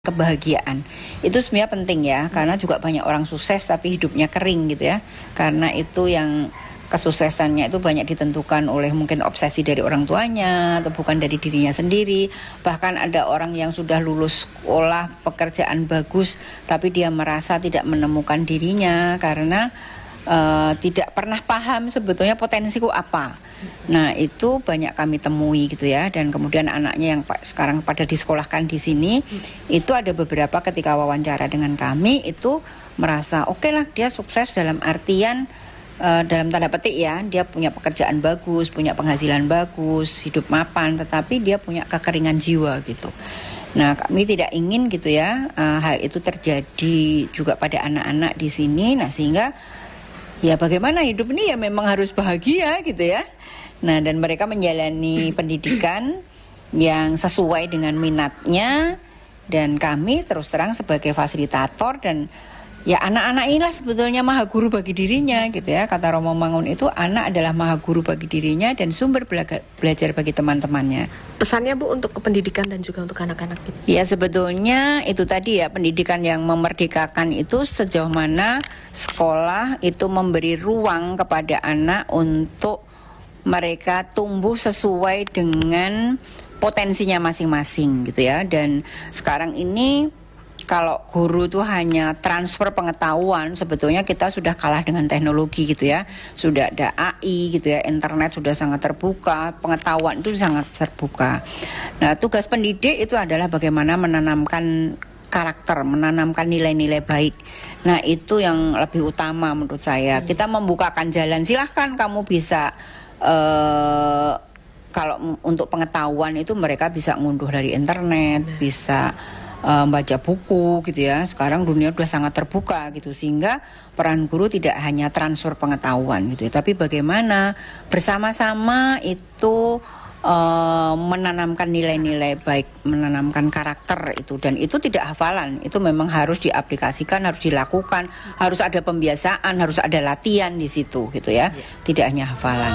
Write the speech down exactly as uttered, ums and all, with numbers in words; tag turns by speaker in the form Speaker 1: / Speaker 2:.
Speaker 1: Kebahagiaan itu sebenarnya penting ya, karena juga banyak orang sukses tapi hidupnya kering gitu ya, karena itu yang kesuksesannya itu banyak ditentukan oleh mungkin obsesi dari orang tuanya atau bukan dari dirinya sendiri. Bahkan ada orang yang sudah lulus sekolah pekerjaan bagus tapi dia merasa tidak menemukan dirinya karena uh, tidak pernah paham sebetulnya potensiku apa. Nah itu banyak kami temui gitu ya, dan kemudian anaknya yang sekarang pada disekolahkan di sini hmm. itu ada beberapa ketika wawancara dengan kami itu merasa oke okay lah dia sukses dalam artian uh, dalam tanda petik ya, dia punya pekerjaan bagus, punya penghasilan bagus, hidup mapan, tetapi dia punya kekeringan jiwa gitu. Nah kami tidak ingin gitu ya uh, hal itu terjadi juga pada anak-anak di sini. Nah sehingga ya bagaimana hidup ini ya memang harus bahagia gitu ya. Nah dan mereka menjalani pendidikan yang sesuai dengan minatnya, dan kami terus terang sebagai fasilitator dan ya anak-anak inilah sebetulnya maha guru bagi dirinya gitu ya. Kata Romo Mangun itu anak adalah maha guru bagi dirinya dan sumber belaga, belajar bagi teman-temannya.
Speaker 2: Pesannya Bu untuk kependidikan dan juga untuk anak-anak itu?
Speaker 1: Ya sebetulnya itu tadi ya, pendidikan yang memerdekakan itu sejauh mana sekolah itu memberi ruang kepada anak untuk mereka tumbuh sesuai dengan potensinya masing-masing gitu ya. Dan sekarang ini kalau guru itu hanya transfer pengetahuan, sebetulnya kita sudah kalah dengan teknologi gitu ya. Sudah ada A I gitu ya, internet sudah sangat terbuka, pengetahuan itu sangat terbuka. Nah tugas pendidik itu adalah bagaimana menanamkan karakter, menanamkan nilai-nilai baik. Nah itu yang lebih utama menurut saya. Kita membukakan jalan, silahkan kamu bisa Uh, kalau untuk pengetahuan itu mereka bisa ngunduh dari internet, nah. bisa uh, baca buku gitu ya. Sekarang dunia sudah sangat terbuka gitu, sehingga peran guru tidak hanya transfer pengetahuan gitu ya, tapi bagaimana bersama-sama itu uh, menanamkan nilai-nilai baik, menanamkan karakter itu. Dan itu tidak hafalan, itu memang harus diaplikasikan, harus dilakukan, harus ada pembiasaan, harus ada latihan di situ gitu ya, tidak hanya hafalan.